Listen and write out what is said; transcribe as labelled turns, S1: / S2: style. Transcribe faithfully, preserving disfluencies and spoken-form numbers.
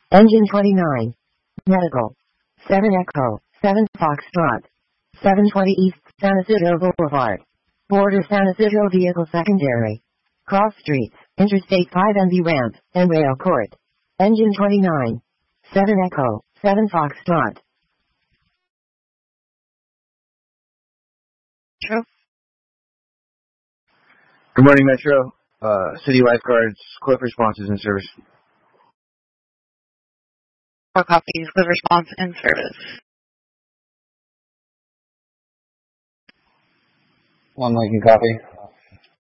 S1: Engine twenty-nine. Medical. seven Echo, seven Foxtrot. seven twenty East San Isidro Boulevard. Border San Isidro Vehicle Secondary. Cross Streets, Interstate five and the Ramp, and Rail Court. Engine twenty-nine. seven Echo, seven Foxtrot.
S2: True.
S3: Good morning, Metro. Uh, City Lifeguards, quick responses in service.
S2: Four copies with response in service.
S4: One Lincoln copy.